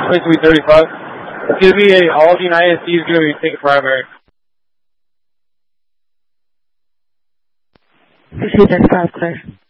2335. It's going to be all the United States is going to be taking primary. 2335, clear.